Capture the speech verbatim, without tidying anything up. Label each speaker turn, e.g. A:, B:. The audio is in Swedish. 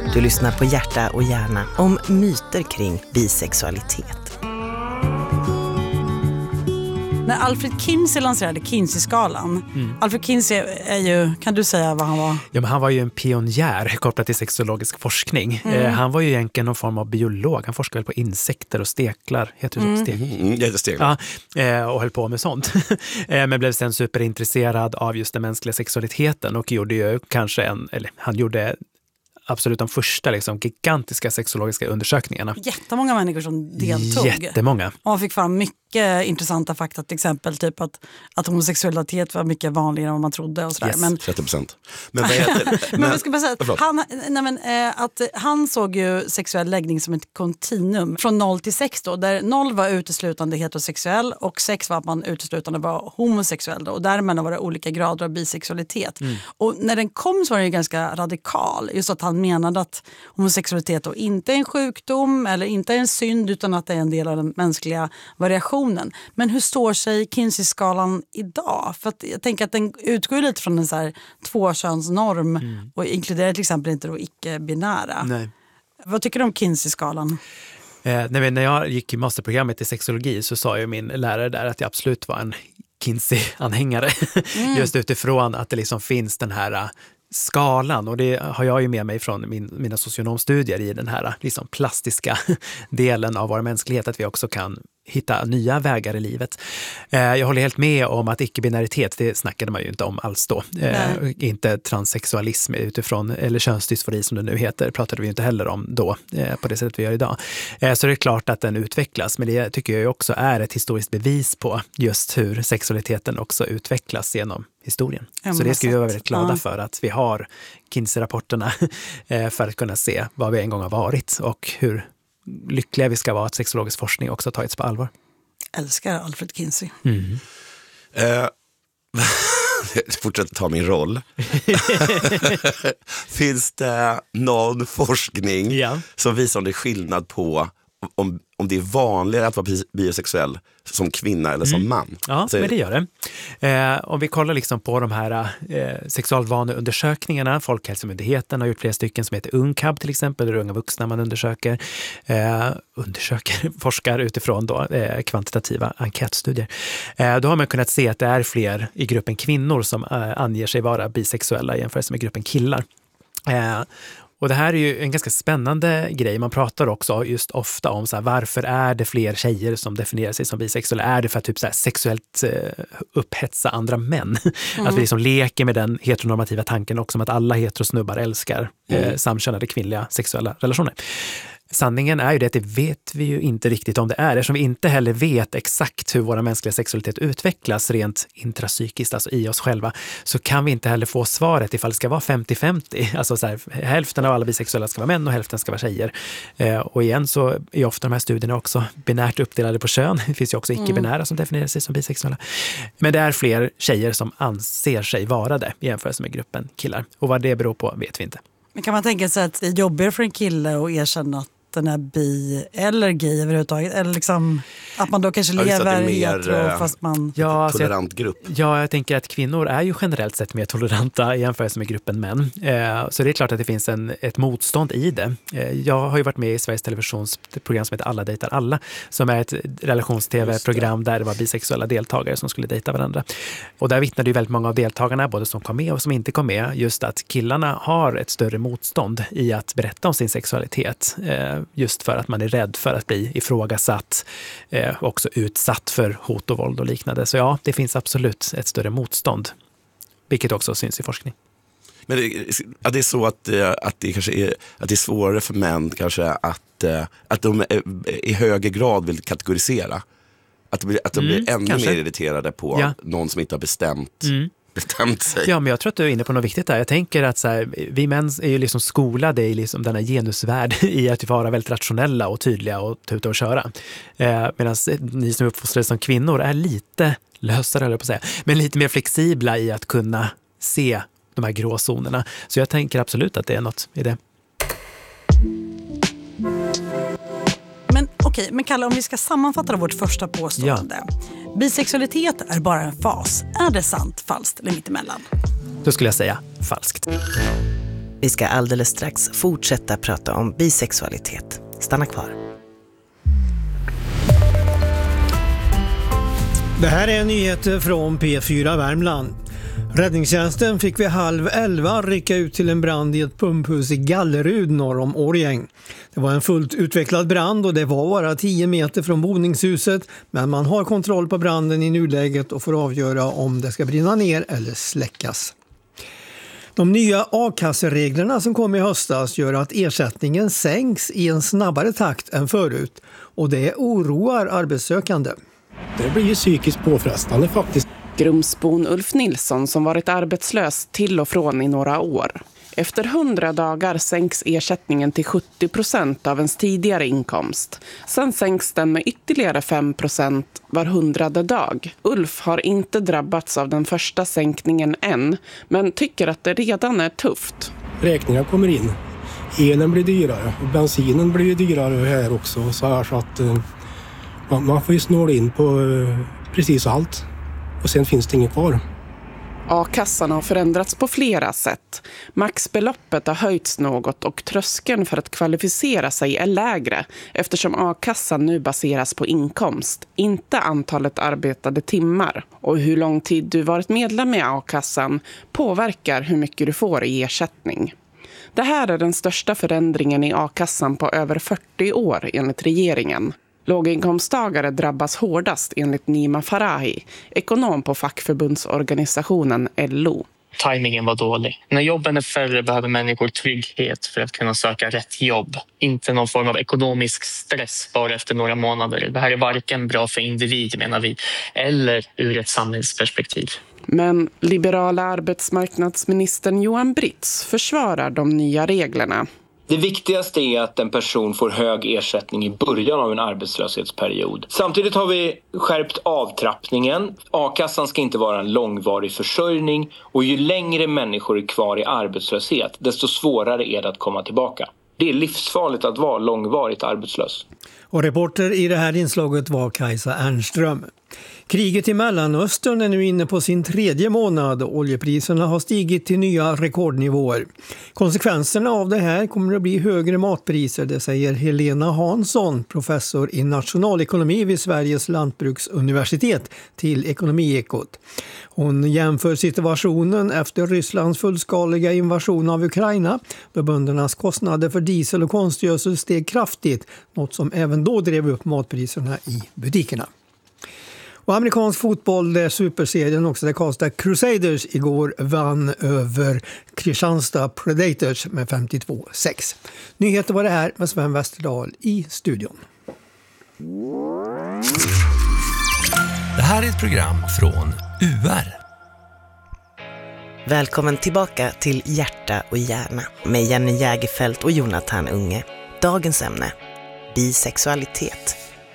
A: Du lyssnar på Hjärta och hjärna om myter kring bisexualitet.
B: När Alfred Kinsey lanserade Kinsey-skalan. Mm. Alfred Kinsey är ju, kan du säga vad han var?
C: Ja, men han var ju en pionjär kopplat till sexologisk forskning. Mm. Eh, han var ju egentligen någon form av biolog. Han forskade väl på insekter och steklar. Heter det så?
D: Mm.
C: Steklar?
D: Mm, jättesteklar.
C: Ja, eh, och höll på med sånt. eh, men blev sen superintresserad av just den mänskliga sexualiteten och gjorde ju kanske en, eller han gjorde absolut de första liksom, gigantiska sexologiska undersökningarna.
B: Jättemånga människor som deltog.
C: Jättemånga.
B: Och man fick fram mycket intressanta fakta, till exempel typ att, att homosexualitet var mycket vanligare än vad man trodde och sådär.
D: Yes,
B: men,
D: trettio procent. Men vad heter
B: men, men jag ska bara säga att han, nej men, eh, att han såg ju sexuell läggning som ett kontinuum från noll till sex då, där noll var uteslutande heterosexuell och sex var att man uteslutande var homosexuell då, och däremellan var det olika grader av bisexualitet. Mm. Och när den kom så var det ganska radikal, just att han menade att homosexualitet då inte är en sjukdom eller inte är en synd utan att det är en del av den mänskliga variationen. Men hur står sig Kinsey-skalan idag? För att jag tänker att den utgår lite från en så här tvåkönsnorm mm. och inkluderar till exempel inte då icke-binära.
C: Nej.
B: Vad tycker du om Kinsey-skalan?
C: Eh, när jag gick i masterprogrammet i sexologi så sa ju min lärare där att jag absolut var en Kinsey-anhängare. Mm. Just utifrån att det liksom finns den här skalan, och det har jag ju med mig från min, mina socionomstudier i den här liksom plastiska delen av vår mänsklighet, att vi också kan hitta nya vägar i livet. Eh, jag håller helt med om att icke-binaritet, det snackade man ju inte om alls då. Eh, inte transsexualism utifrån, eller könsdysfori som det nu heter, pratade vi ju inte heller om då eh, på det sättet vi gör idag. Eh, så det är klart att den utvecklas, men det tycker jag ju också är ett historiskt bevis på just hur sexualiteten också utvecklas genom historien. Ja, så det ska vi vara väldigt glada ja. för att vi har Kinsey-rapporterna eh, för att kunna se vad vi en gång har varit och hur lyckliga vi ska vara att sexologisk forskning också tagits på allvar.
B: Älskar Alfred Kinsey.
C: Mm.
D: Eh, fortsätter ta min roll. Finns det någon forskning ja. som visar om det är skillnad på om, om det är vanligare att vara bisexuell som kvinna eller som man?
C: Ja, så men det gör det. Eh, om vi kollar liksom på de här eh, sexualvaneundersökningarna, Folkhälsomyndigheten har gjort flera stycken som heter UNCAB till exempel, där unga vuxna man undersöker, eh, undersöker, forskar utifrån då, eh, kvantitativa enkätstudier. Eh, då har man kunnat se att det är fler i gruppen kvinnor som eh, anger sig vara bisexuella jämfört med gruppen killar. Eh, Och det här är ju en ganska spännande grej. Man pratar också just ofta om så här, varför är det fler tjejer som definierar sig som bisexuella? Är det för att typ så här, sexuellt eh, upphetsa andra män? Mm. Att vi liksom leker med den heteronormativa tanken också om att alla heterosnubbar älskar eh, mm. samkönade kvinnliga sexuella relationer. Sanningen är ju det att det vet vi ju inte riktigt om det är, eftersom vi inte heller vet exakt hur våra mänskliga sexualitet utvecklas rent intrapsykiskt, alltså i oss själva, så kan vi inte heller få svaret ifall det ska vara femtio femtio. Alltså så här, hälften av alla bisexuella ska vara män och hälften ska vara tjejer. Eh, och igen så är ofta de här studierna också binärt uppdelade på kön. Det finns ju också icke-binära som definierar sig som bisexuella. Men det är fler tjejer som anser sig vara det i jämförelse med gruppen killar. Och vad det beror på vet vi inte.
B: Men kan man tänka sig att det är jobbigare för en kille att erkänna att den är bi eller gay överhuvudtaget, eller liksom att man då kanske
D: ja,
B: lever
D: mer,
B: hetero fast man...
C: Ja, alltså
D: tolerant grupp.
C: Ja, jag tänker att kvinnor är ju generellt sett mer toleranta i jämförelse med gruppen män. Eh, så det är klart att det finns en, ett motstånd i det. Eh, jag har ju varit med i Sveriges Televisions program som heter Alla dejtar alla, som är ett relations-tv-program där det var bisexuella deltagare som skulle dejta varandra. Och där vittnade ju väldigt många av deltagarna, både som kom med och som inte kom med, just att killarna har ett större motstånd i att berätta om sin sexualitet. Eh, just för att man är rädd för att bli ifrågasatt, eh, också utsatt för hot och våld och liknande. Så ja, det finns absolut ett större motstånd, vilket också syns i forskning.
D: Men det, att det är så att, att, det kanske är, att det är svårare för män kanske att, att de i högre grad vill kategorisera. Att de blir, att de blir mm, ännu kanske. mer irriterade på ja. någon som inte har bestämt mm. bestämt sig.
C: Ja, men jag tror att du är inne på något viktigt där. Jag tänker att så här, vi män är ju liksom skolade i liksom denna genusvärld i att vara väldigt rationella och tydliga och tuta och köra. Eh, medan ni som är uppfostrade som kvinnor är lite lösare, eller på att säga, men lite mer flexibla i att kunna se de här gråzonerna. Så jag tänker absolut att det är något i det.
B: Men okej, okay, men Kalle, om vi ska sammanfatta vårt första påstående. Ja. Bisexualitet är bara en fas. Är det sant, falskt eller mittemellan?
C: Då skulle jag säga falskt.
A: Vi ska alldeles strax fortsätta prata om bisexualitet. Stanna kvar.
E: Det här är nyheter från P fyra Värmland. Räddningstjänsten fick vid halv elva rycka ut till en brand i ett pumphus i Gallerud norr om Årjäng. Det var en fullt utvecklad brand och det var bara tio meter från boningshuset, men man har kontroll på branden i nuläget och får avgöra om det ska brinna ner eller släckas. De nya a-kassereglerna som kom i höstas gör att ersättningen sänks i en snabbare takt än förut, och det oroar arbetssökande.
F: Det blir ju psykiskt påfrestande faktiskt.
G: Grumsbon Ulf Nilsson som varit arbetslös till och från i några år. Efter hundra dagar sänks ersättningen till sjuttio procent av ens tidigare inkomst. Sen sänks den med ytterligare fem procent var hundrade dag. Ulf har inte drabbats av den första sänkningen än, men tycker att det redan är tufft.
F: Räkningar kommer in. Elen blir dyrare och bensinen blir dyrare här också. Så, här så att uh, man får ju snåla in på uh, precis allt. Och sen finns det inget kvar.
G: A-kassan har förändrats på flera sätt. Maxbeloppet har höjts något och tröskeln för att kvalificera sig är lägre eftersom a-kassan nu baseras på inkomst, inte antalet arbetade timmar. Och hur lång tid du varit medlem i a-kassan påverkar hur mycket du får i ersättning. Det här är den största förändringen i a-kassan på över fyrtio år enligt regeringen. Låginkomsttagare drabbas hårdast enligt Nima Farahi, ekonom på fackförbundsorganisationen L O.
H: Timingen var dålig. När jobben är färre behöver människor trygghet för att kunna söka rätt jobb. Inte någon form av ekonomisk stress bara efter några månader. Det här är varken bra för individ, menar vi, eller ur ett samhällsperspektiv.
G: Men liberala arbetsmarknadsministern Johan Britz försvarar de nya reglerna.
I: Det viktigaste är att en person får hög ersättning i början av en arbetslöshetsperiod. Samtidigt har vi skärpt avtrappningen. A-kassan ska inte vara en långvarig försörjning och ju längre människor är kvar i arbetslöshet, desto svårare är det att komma tillbaka. Det är livsfarligt att vara långvarigt arbetslös.
E: Och reporter i det här inslaget var Kajsa Ernström. Kriget i Mellanöstern är nu inne på sin tredje månad och oljepriserna har stigit till nya rekordnivåer. Konsekvenserna av det här kommer att bli högre matpriser, det säger Helena Hansson, professor i nationalekonomi vid Sveriges lantbruksuniversitet, till Ekonomiekot. Hon jämför situationen efter Rysslands fullskaliga invasion av Ukraina, då böndernas kostnader för diesel och konstgödsel steg kraftigt, något som även då drev upp matpriserna i butikerna. Och amerikansk fotboll, där superserien också, där Karlstad Crusaders igår vann över Kristianstad Predators med femtiotvå sex. Nyheter var det här med Sven Westerdahl i studion.
J: Det här är ett program från U R.
A: Välkommen tillbaka till Hjärta och hjärna med Jenny Jägerfelt och Jonathan Unge. Dagens ämne: bisexualitet.